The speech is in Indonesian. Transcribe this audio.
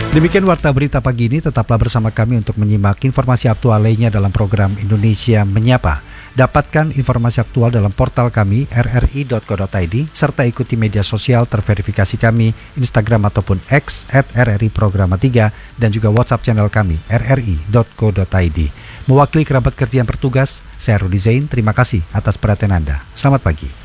Demikian Warta Berita Pagi ini, tetaplah bersama kami untuk menyimak informasi aktual lainnya dalam program Indonesia Menyapa. Dapatkan informasi aktual dalam portal kami rri.co.id serta ikuti media sosial terverifikasi kami, Instagram ataupun X @RRI_Programa3 dan juga WhatsApp channel kami rri.co.id. Mewakili kerabat kerja yang bertugas, saya Rudi Zain, terima kasih atas perhatian Anda. Selamat pagi.